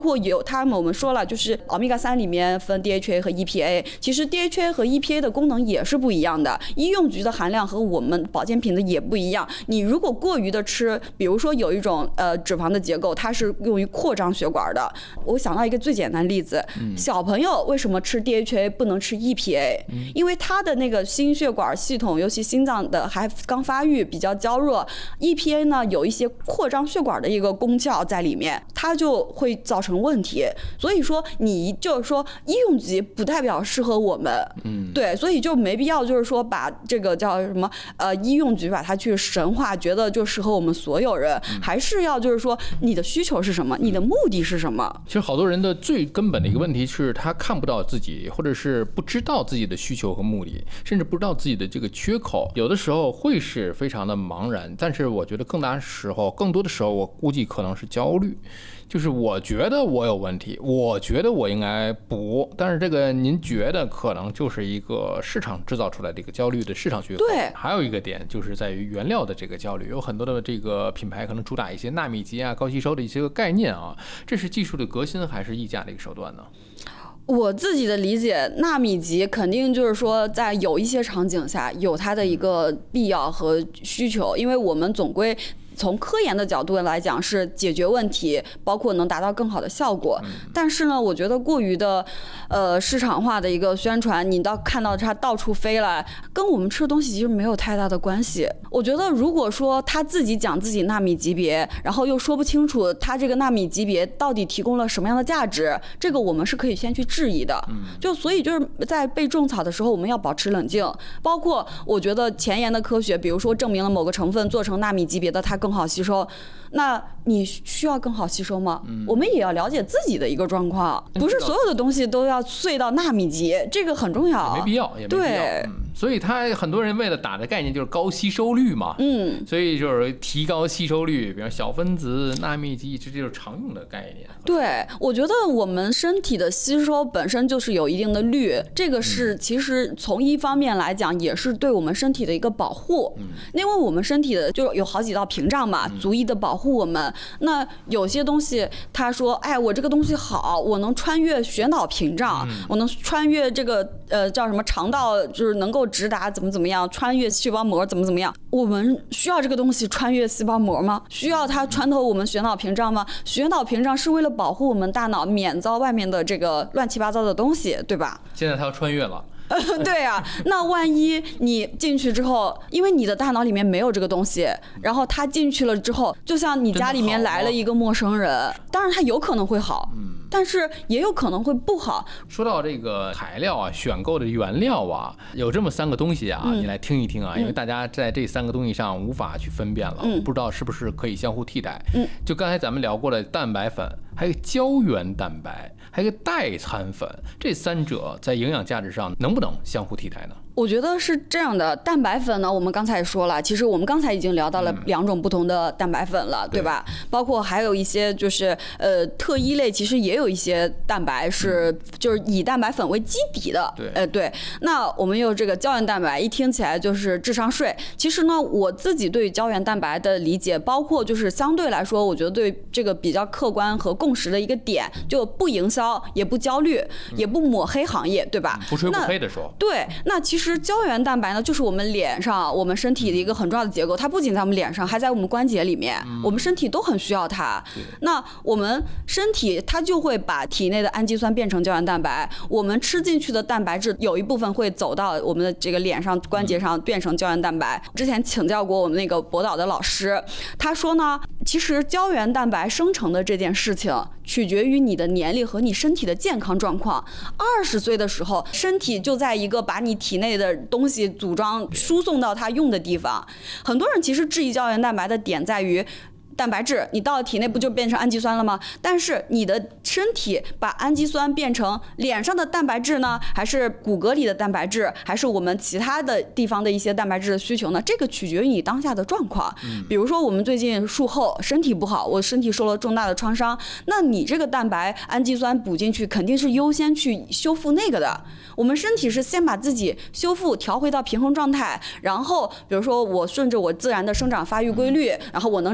或有我们说了，就是欧米伽3里面分 DHA 和 EPA， 其实 DHA 和 EPA 的功能也是不一样的，医用局的含量和我们保健品的也不一样。你如果过于的吃，比如说有一种脂肪的结构，它是用于扩张血管的。我想到一个最简单的例子，小朋友为什么吃 DHA 不能吃 EPA？因为他的那个心血管系统，尤其心脏的还刚发育，比较娇弱。EPA 呢有一些扩张血管的一个功效在里面，它就会造成问题。所以说你就是说医用级不代表适合我们，对，所以就没必要就是说把这个叫什么医用局把它去神化，觉得就适合我们所有人，还是要就是说你的需求是什么，你的目的是什么。 其实好多人的最根本的一个问题是他看不到自己，或者是不知道自己的需求和目的，甚至不知道自己的这个缺口，有的时候会是非常的茫然。但是我觉得更多的时候我估计可能是焦虑，就是我觉得我有问题，我觉得我应该补，但是这个您觉得可能就是一个市场制造出来的一个焦虑的市场需求。 对， 还有一个点就是在于原料的这个焦虑，有很多的这个品牌可能主打一些纳米级啊、高吸收的一些个概念啊，这是技术的革新还是溢价的一个手段呢？ 我自己的理解，纳米级肯定就是说在有一些场景下有它的一个必要和需求，因为我们总归从科研的角度来讲是解决问题，包括能达到更好的效果。但是呢，我觉得过于的市场化的一个宣传，你看到它到处飞了，跟我们吃的东西其实没有太大的关系。我觉得如果说他自己讲自己纳米级别，然后又说不清楚他这个纳米级别到底提供了什么样的价值，这个我们是可以先去质疑的。所以就是在被种草的时候，我们要保持冷静。包括我觉得前沿的科学，比如说证明了某个成分做成纳米级别的它更好吸收，那你需要更好吸收吗？我们也要了解自己的一个状况，不是所有的东西都要碎到纳米级，这个很重要。 也没必要。对，所以他很多人为了打的概念就是高吸收率嘛，所以就是提高吸收率，比如小分子、纳米级，这就是常用的概念。对， 我觉得我们身体的吸收本身就是有一定的率，这个是其实从一方面来讲也是对我们身体的一个保护，因为我们身体的就有好几道屏障嘛，足以的保护我们。那有些东西他说，哎，我这个东西好，我能穿越血脑屏障，我能穿越这个叫什么肠道，就是能够直达怎么样，穿越细胞膜怎么样。我们需要这个东西穿越细胞膜吗？需要它穿透我们血脑屏障吗？血脑屏障是为了保护我们大脑免遭外面的这个乱七八糟的东西，对吧？ 现在它要穿越了。 对啊，那万一你进去之后，因为你的大脑里面没有这个东西，然后他进去了之后，就像你家里面来了一个陌生人，当然他有可能会好，但是也有可能会不好。 说到这个材料啊，选购的原料啊，有这么3个东西啊，你来听一听啊，因为大家在这3个东西上无法去分辨了，不知道是不是可以相互替代。就刚才咱们聊过的蛋白粉，还有胶原蛋白，还有一个代餐粉，这3者在营养价值上能不能相互替代呢？ 我觉得是这样的，蛋白粉呢，我们刚才也说了，其实我们刚才已经聊到了2种不同的蛋白粉了，对吧？包括还有一些就是特异类，其实也有一些蛋白是就是以蛋白粉为基底的，对。那我们有这个胶原蛋白，一听起来就是智商税。其实呢，我自己对胶原蛋白的理解，包括就是相对来说，我觉得对这个比较客观和共识的一个点，就不营销，也不焦虑，也不抹黑行业，对吧？ 不吹不黑的说。 对，那其实胶原蛋白呢，就是我们脸上、我们身体的一个很重要的结构，它不仅在我们脸上，还在我们关节里面，我们身体都很需要它。那我们身体它就会把体内的氨基酸变成胶原蛋白，我们吃进去的蛋白质有一部分会走到我们的这个脸上、关节上变成胶原蛋白。之前请教过我们那个博导的老师，他说呢，其实胶原蛋白生成的这件事情取决于你的年龄和你身体的健康状况。20岁的时候，身体就在一个把你体内的东西组装输送到它用的地方。很多人其实质疑胶原蛋白的点在于，蛋白质你到了体内不就变成氨基酸了吗？但是你的身体把氨基酸变成脸上的蛋白质呢，还是骨骼里的蛋白质，还是我们其他的地方的一些蛋白质的需求呢？这个取决于你当下的状况。比如说我们最近术后身体不好，我身体受了重大的创伤，那你这个蛋白氨基酸补进去肯定是优先去修复那个的。我们身体是先把自己修复调回到平衡状态，然后比如说我顺着我自然的生长发育规律，然后我能长到脸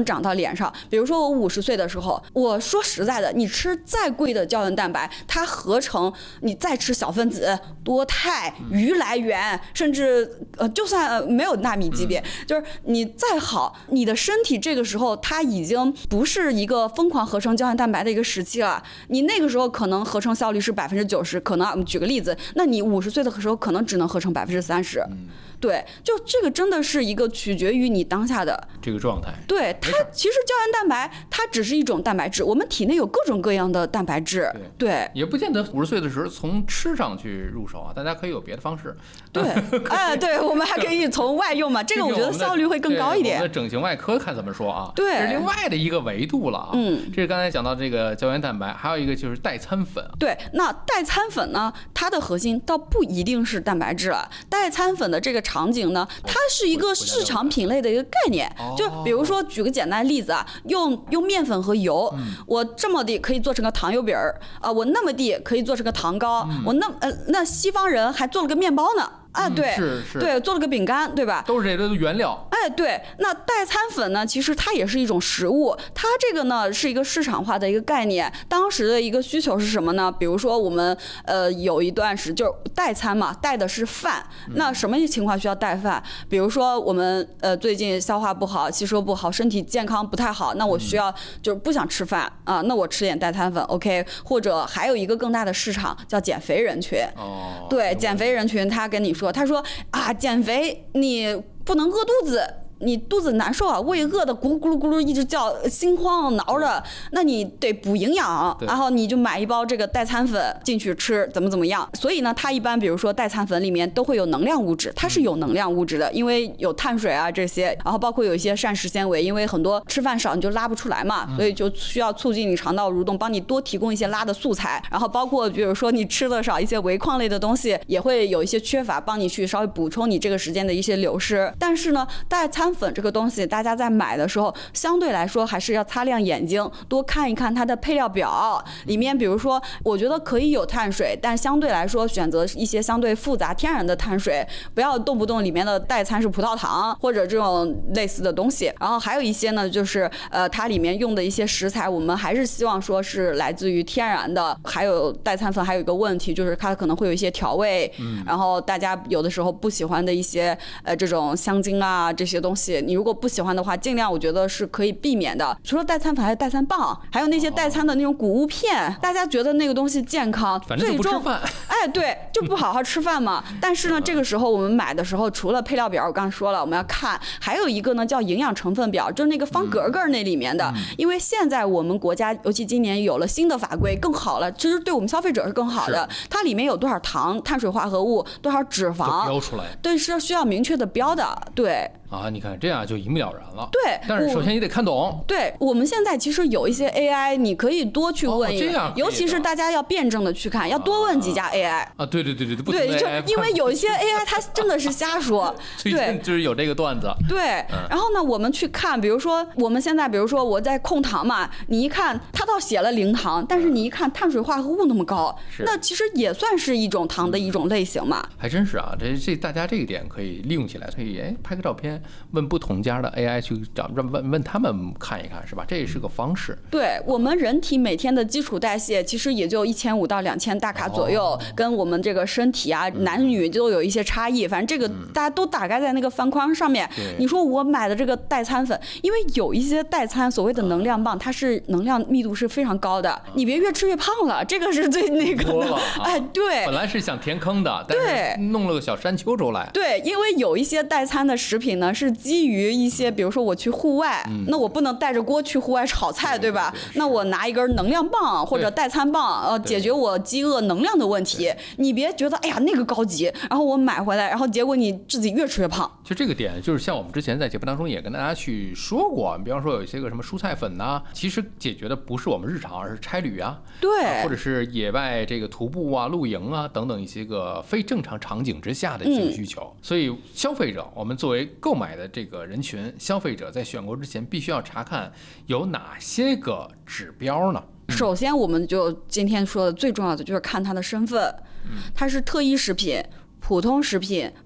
脸上。比如说我50岁的时候，我说实在的，你吃再贵的胶原蛋白，它合成你再吃小分子、多肽、鱼来源，甚至就算没有纳米级别，就是你再好，你的身体这个时候它已经不是一个疯狂合成胶原蛋白的一个时期了。你那个时候可能合成效率是90%，可能我们举个例子，那你50岁的时候可能只能合成30%。对，就这个真的是一个取决于你当下的这个状态。 对，它其实胶原蛋白它只是一种蛋白质，我们体内有各种各样的蛋白质。对， 也不见得50岁的时候从吃上去入手啊，大家可以有别的方式。 对，对，我们还可以从外用嘛，这个我觉得效率会更高一点。 我们的整形外科看怎么说啊？ 对， 这是另外的一个维度了啊。这是刚才讲到这个胶原蛋白，还有一个就是代餐粉。 对，那代餐粉呢，它的核心倒不一定是蛋白质了，代餐粉的这个场景呢，它是一个市场品类的一个概念。就比如说举个简单的例子啊，用面粉和油，我这么地可以做成个糖油饼儿啊，我那么地可以做成个糖糕，我那西方人还做了个面包呢。对，对，做了个饼干，对吧？ 都是这些原料。 对，那代餐粉呢，其实它也是一种食物，它这个呢是一个市场化的一个概念。当时的一个需求是什么呢？比如说我们有一段时就是代餐嘛，代的是饭。那什么情况需要代饭？比如说我们最近消化不好、吸收不好、身体健康不太好，那我需要就是不想吃饭啊，那我吃点代餐粉 OK。或者还有一个更大的市场叫减肥人群。对，减肥人群他跟你说，他说啊，减肥你不能饿肚子，你肚子难受啊，胃饿的咕噜咕噜咕噜一直叫，心慌挠着，那你得补营养，然后你就买一包这个代餐粉进去吃，怎么样。所以呢，它一般比如说代餐粉里面都会有能量物质，它是有能量物质的，因为有碳水啊这些，然后包括有一些膳食纤维，因为很多吃饭少你就拉不出来嘛，所以就需要促进你肠道蠕动，帮你多提供一些拉的素材。然后包括比如说你吃的少，一些维矿类的东西也会有一些缺乏，帮你去稍微补充你这个时间的一些流失。但是呢，代餐粉这个东西，大家在买的时候，相对来说还是要擦亮眼睛，多看一看它的配料表里面。比如说，我觉得可以有碳水，但相对来说选择一些相对复杂天然的碳水，不要动不动里面的代餐是葡萄糖或者这种类似的东西。然后还有一些呢，就是它里面用的一些食材，我们还是希望说是来自于天然的。还有代餐粉还有一个问题，就是它可能会有一些调味，然后大家有的时候不喜欢的一些这种香精啊这些东西，你如果不喜欢的话，尽量我觉得是可以避免的。除了代餐粉，还有代餐棒，还有那些代餐的那种谷物片，大家觉得那个东西健康， 反正就不吃饭。 对，就不好好吃饭嘛。但是呢，这个时候我们买的时候，除了配料表，我刚才说了，我们要看，还有一个呢叫营养成分表，就是那个方格格那里面的。因为现在我们国家，尤其今年有了新的法规，更好了，其实对我们消费者是更好的。它里面有多少糖、碳水化合物、多少脂肪， 标出来。 对，是需要明确的标的。对。 你看这样就一目了然了。 对， 但是首先你得看懂。 对，我们现在其实有一些 AI， 你可以多去问一问， 尤其是大家要辩证的去看，要多问几家 AI。 对，不同的 AI， 因为有一些 AI 它真的是瞎说。 对，就是有这个段子。 对，然后呢，我们去看，比如说我们现在，比如说我在控糖嘛，你一看它倒写了0糖，但是你一看碳水化合物那么高，那其实也算是一种糖的一种类型嘛。 还真是啊，这大家这个点可以利用起来，可以拍个照片。问不同家的 AI 去找问他们看一看，是吧？这也是个方式。 对，我们人体每天的基础代谢其实也就1500到2000大卡左右，跟我们这个身体啊男女都有一些差异。反正这个大家都大概在那个方框上面。你说我买的这个代餐粉，因为有一些代餐所谓的能量棒，它是能量密度是非常高的，你别越吃越胖了，这个是最那个的。对， 本来是想填坑的，但是弄了个小山丘出来。 对，因为有一些代餐的食品呢是基于一些，比如说我去户外，那我不能带着锅去户外炒菜，对吧？那我拿一根能量棒或者代餐棒，解决我饥饿能量的问题。你别觉得哎呀那个高级，然后我买回来，然后结果你自己越吃越胖。 就这个点，就是像我们之前在节目当中也跟大家去说过，比方说有一些个什么蔬菜粉呐，其实解决的不是我们日常，而是差旅啊， 对， 或者是野外这个徒步啊、露营啊等等一些个非正常场景之下的这个需求。所以消费者，我们作为购买的这个人群，消费者在选购之前必须要查看有哪些个指标呢？ 首先，我们就今天说的最重要的就是看它的身份，它是特异食品、普通食品、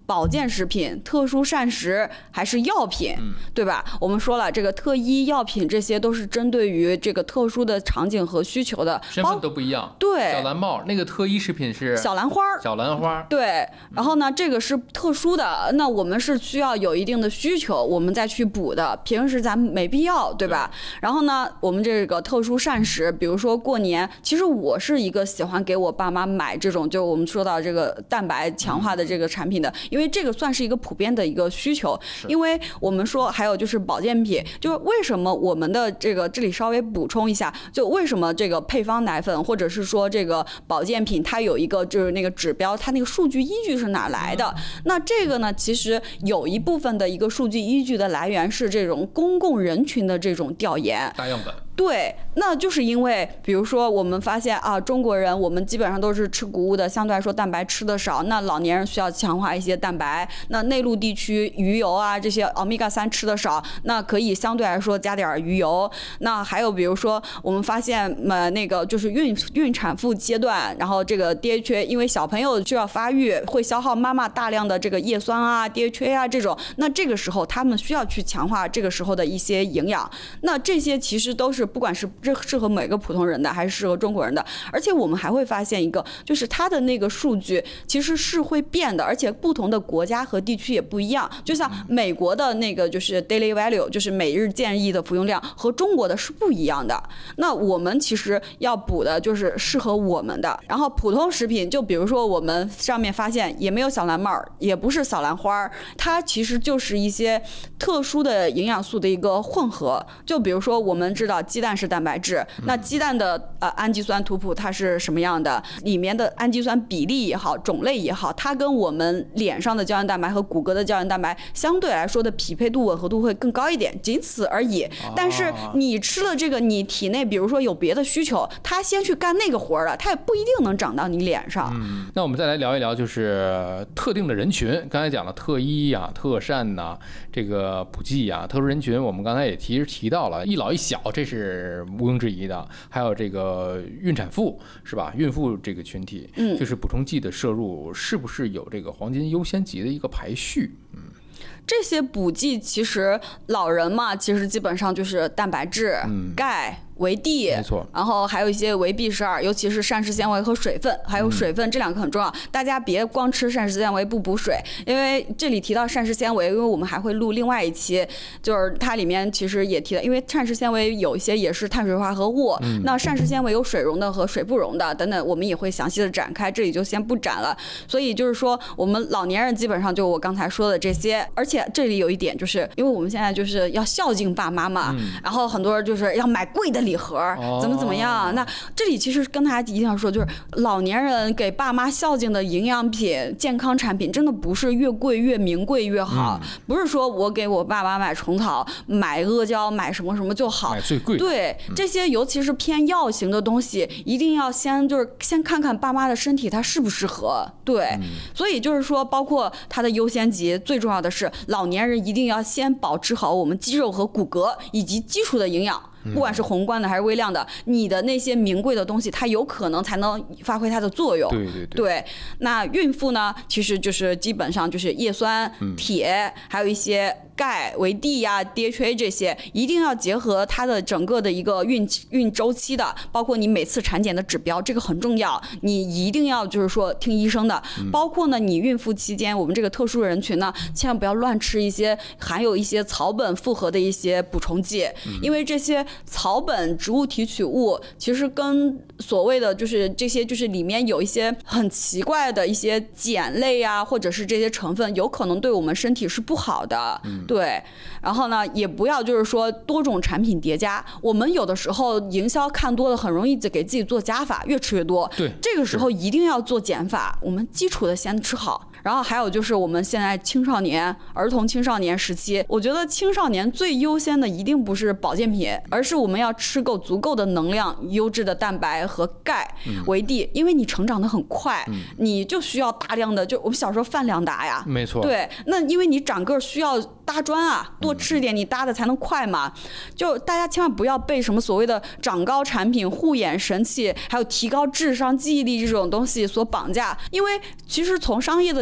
保健食品、特殊膳食还是药品，对吧？我们说了，这个特医药品这些都是针对于这个特殊的场景和需求的， 身份都不一样。 对， 小蓝帽那个特医食品是小兰花， 小兰花。 对，然后呢，这个是特殊的，那我们是需要有一定的需求，我们再去补的，平时咱们没必要，对吧？然后呢，我们这个特殊膳食，比如说过年，其实我是一个喜欢给我爸妈买这种，就我们说到这个蛋白强化的这个产品的，因为这个算是一个普遍的一个需求。因为我们说还有就是保健品，就是为什么我们的这里稍微补充一下，就为什么这个配方奶粉或者是说这个保健品，它有一个就是那个指标，它那个数据依据是哪来的？那这个呢，其实有一部分的一个数据依据的来源是这种公共人群的这种调研， 大样本。 对，那就是因为比如说我们发现啊，中国人我们基本上都是吃谷物的，相对来说蛋白吃的少，那老年人需要强化一些蛋白，那内陆地区鱼油啊这些欧米伽3吃的少，那可以相对来说加点鱼油。那还有比如说我们发现那个就是孕产妇阶段，然后这个 DHA 因为小朋友需要发育，会消耗妈妈大量的这个叶酸啊 DHA 啊这种，那这个时候他们需要去强化这个时候的一些营养，那这些其实都是不管是适合每个普通人的还是适合中国人的。而且我们还会发现一个，就是它的那个数据其实是会变的，而且不同的国家和地区也不一样。就像美国的那个就是 daily value， 就是每日建议的服用量和中国的是不一样的。那我们其实要补的就是适合我们的。然后普通食品，就比如说我们上面发现也没有小蓝帽，也不是小兰花，它其实就是一些特殊的营养素的一个混合。就比如说我们知道鸡蛋是蛋白质，那鸡蛋的氨基酸图谱它是什么样的？里面的氨基酸比例也好，种类也好，它跟我们脸上的胶原蛋白和骨骼的胶原蛋白相对来说的匹配度、吻合度会更高一点，仅此而已。但是你吃了这个，你体内比如说有别的需求，它先去干那个活了，它也不一定能长到你脸上。 那我们再来聊一聊，就是特定的人群。刚才讲了特医呀、特膳呐、这个补剂呀，特殊人群，我们刚才也提到了，一老一小，这是毋庸置疑的。还有这个孕产妇是吧？孕妇这个群体，就是补充剂的摄入是不是有这个黄金优先级的一个排序？ 这些补剂其实老人嘛，其实基本上就是蛋白质、钙、维 D， 没错， 然后还有一些维 B12，尤其是膳食纤维和水分，还有水分，这两个很重要。大家别光吃膳食纤维不补水，因为这里提到膳食纤维，因为我们还会录另外一期，就是它里面其实也提到，因为膳食纤维有一些也是碳水化合物，那膳食纤维有水溶的和水不溶的等等，我们也会详细的展开，这里就先不展了。所以就是说，我们老年人基本上就我刚才说的这些，而且这里有一点，就是因为我们现在就是要孝敬爸妈嘛，然后很多人就是要买贵的礼盒，怎么样？那这里其实跟大家一定要说，就是老年人给爸妈孝敬的营养品、健康产品，真的不是越贵越名贵越好，不是说我给我爸妈买虫草、买阿胶、买什么什么就好， 买最贵。 对，这些尤其是偏药型的东西，一定要先看看爸妈的身体它适不适合。对，所以就是说，包括它的优先级，最重要的是老年人一定要先保持好我们肌肉和骨骼以及基础的营养。不管是宏观的还是微量的，你的那些名贵的东西，它有可能才能发挥它的作用。对，那孕妇呢，其实就是基本上就是叶酸、铁，还有一些钙、维 D 呀、DHA 这些，一定要结合它的整个的一个孕周期的，包括你每次产检的指标，这个很重要，你一定要就是说听医生的。包括呢，你孕妇期间，我们这个特殊人群呢，千万不要乱吃一些含有一些草本复合的一些补充剂，因为这些草本植物提取物其实跟所谓的就是这些就是里面有一些很奇怪的一些碱类啊，或者是这些成分，有可能对我们身体是不好的。对，然后呢，也不要就是说多种产品叠加。我们有的时候营销看多了，很容易就给自己做加法，越吃越多。 对， 这个时候一定要做减法，我们基础的先吃好。然后还有就是我们现在儿童青少年时期，我觉得青少年最优先的一定不是保健品，而是我们要吃够足够的能量、优质的蛋白和钙为 D，因为你成长得很快，你就需要大量的，就我们小时候饭量大呀， 没错。 对，那因为你长个需要搭砖啊，多吃一点你搭的才能快嘛。就大家千万不要被什么所谓的长高产品、护眼神器，还有提高智商、记忆力这种东西所绑架，因为其实从商业的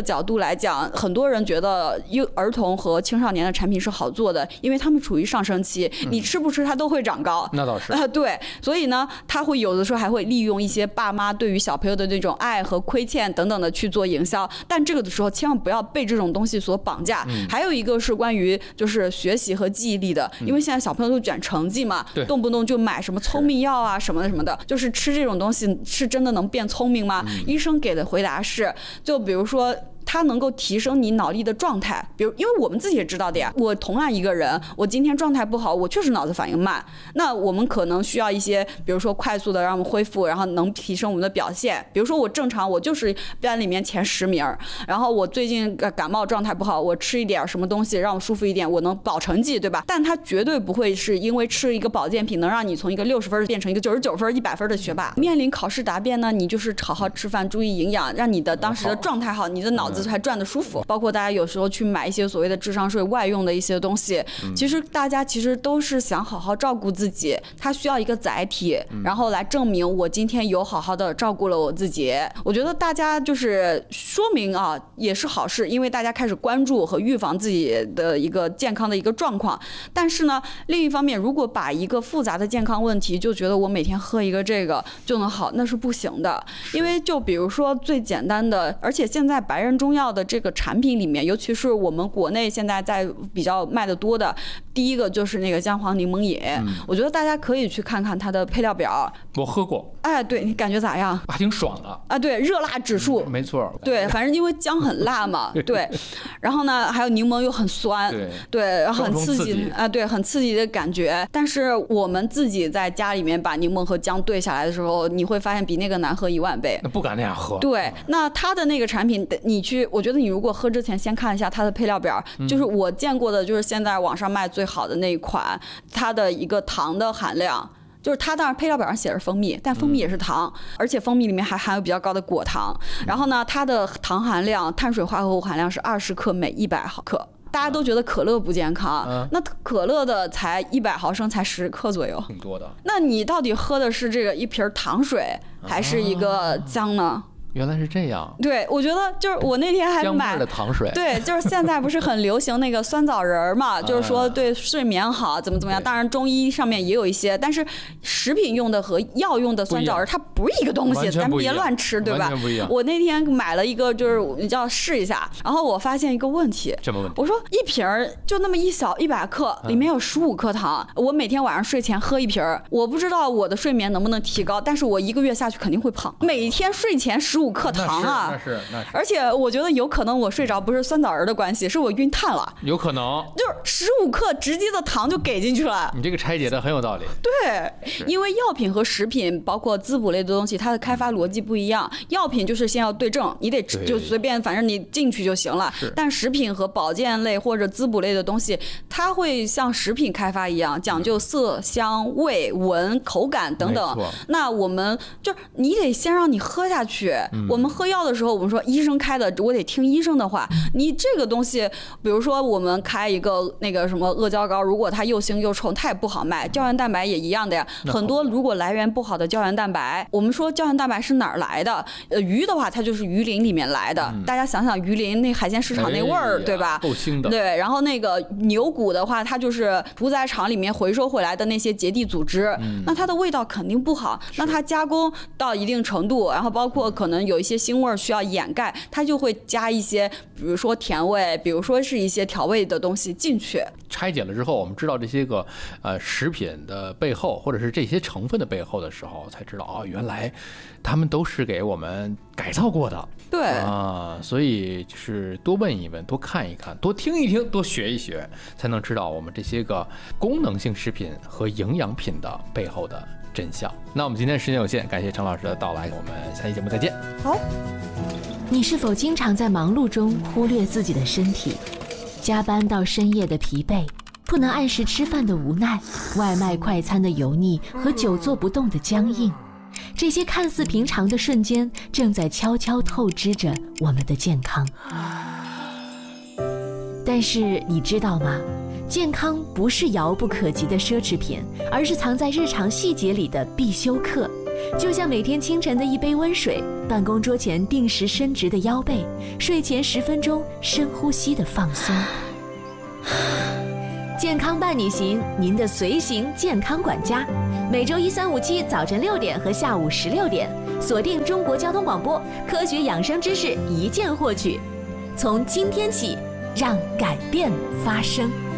角度来讲，很多人觉得儿童和青少年的产品是好做的，因为他们处于上升期，你吃不吃它都会长高。 那倒是对，所以呢，他会有的时候还会利用一些爸妈对于小朋友的那种爱和亏欠等等的去做营销，但这个的时候千万不要被这种东西所绑架。还有一个是关于就是学习和记忆力的，因为现在小朋友都卷成绩嘛，动不动就买什么聪明药啊什么的什么的，就是吃这种东西是真的能变聪明吗？医生给的回答是，就比如说它能够提升你脑力的状态，比如因为我们自己也知道的呀，我同样一个人，我今天状态不好，我确实脑子反应慢，那我们可能需要一些比如说快速的让我们恢复，然后能提升我们的表现。比如说我正常我就是班里面前10名，然后我最近感冒状态不好，我吃一点什么东西让我舒服一点，我能保成绩，对吧？但它绝对不会是因为吃一个保健品能让你从一个60分变成一个99分100分的学霸。面临考试答辩呢，你就是好好吃饭，注意营养，让你的当时的状态好，你的脑子还转得舒服。包括大家有时候去买一些所谓的智商税外用的一些东西，其实大家其实都是想好好照顾自己，它需要一个载体，然后来证明我今天有好好的照顾了我自己。我觉得大家就是说明啊，也是好事，因为大家开始关注和预防自己的一个健康的一个状况。但是呢，另一方面，如果把一个复杂的健康问题就觉得我每天喝一个这个就能好，那是不行的。因为就比如说最简单的，而且现在白人中药的这个产品里面，尤其是我们国内现在在比较卖的多的，第一个就是那个姜黄柠檬饮，我觉得大家可以去看看它的配料表。 我喝过， 哎，对，你感觉咋样？ 还挺爽的啊，对，热辣指数， 没错， 对，反正因为姜很辣嘛，对，然后呢，还有柠檬又很酸，对，然后很刺激啊，对，很刺激的感觉。但是我们自己在家里面把柠檬和姜兑下来的时候，你会发现比那个难喝10000倍。 那不敢那样喝。 对，那它的那个产品，我觉得你如果喝之前先看一下它的配料表，就是我见过的，就是现在网上卖最好的那一款，它的一个糖的含量。就是它当然配料表上写着蜂蜜，但蜂蜜也是糖，而且蜂蜜里面还含有比较高的果糖。然后呢，它的糖含量、碳水化合物含量是20克每100毫克。大家都觉得可乐不健康，那可乐的才100毫升才10克左右， 挺多的。 那你到底喝的是这个一瓶糖水，还是一个姜呢？ 原来是这样。 对，我觉得就是我那天还买的糖水。 对，就是现在不是很流行那个酸枣仁嘛，就是说对睡眠好，怎么样。当然中医上面也有一些，但是食品用的和药用的酸枣仁它不是一个东西，咱别乱吃，对吧？我那天买了一个，就是你要试一下，然后我发现一个问题。 什么问题？ 我说一瓶就那么一小100克，里面有15克糖，我每天晚上睡前喝一瓶，我不知道我的睡眠能不能提高，但是我1个月下去肯定会胖。每天睡前15克糖啊， 那是。 而且我觉得有可能我睡着不是酸枣仁的关系，是我晕碳了。 有可能， 就是15克直接的糖就给进去了。 你这个拆解的很有道理。 对，因为药品和食品，包括滋补类的东西，它的开发逻辑不一样。药品就是先要对症，你得就随便，反正你进去就行了。但食品和保健类或者滋补类的东西，它会像食品开发一样，讲究色、香、味、闻、口感等等。那我们就你得先让你喝下去。我们喝药的时候，我们说医生开的，我得听医生的话。你这个东西，比如说我们开一个那个什么阿胶糕，如果它又腥又臭，它也不好卖。胶原蛋白也一样的呀，很多如果来源不好的胶原蛋白，我们说胶原蛋白是哪儿来的？鱼的话，它就是鱼鳞里面来的。大家想想鱼鳞那海鲜市场那味儿，对吧？ 够腥的。 对，然后那个牛骨的话，它就是屠宰场里面回收回来的那些结缔组织，那它的味道肯定不好。那它加工到一定程度，然后包括可能有一些腥味需要掩盖，它就会加一些，比如说甜味，比如说是一些调味的东西进去。 拆解了之后，我们知道这些个食品的背后，或者是这些成分的背后的时候，才知道哦，原来他们都是给我们改造过的。 对啊，所以就是多问一问，多看一看，多听一听，多学一学，才能知道我们这些个功能性食品和营养品的背后的真相。那我们今天时间有限，感谢陈老师的到来，我们下期节目再见。 好。 你是否经常在忙碌中忽略自己的身体？加班到深夜的疲惫，不能按时吃饭的无奈，外卖快餐的油腻和久坐不动的僵硬，这些看似平常的瞬间，正在悄悄透支着我们的健康。但是你知道吗？健康不是遥不可及的奢侈品，而是藏在日常细节里的必修课。 就像每天清晨的一杯温水，办公桌前定时伸直的腰背，睡前10分钟深呼吸的放松。健康伴你行，您的随行健康管家，每周1、3、5、7早晨6点和下午16点，锁定中国交通广播，科学养生知识一键获取。从今天起，让改变发生。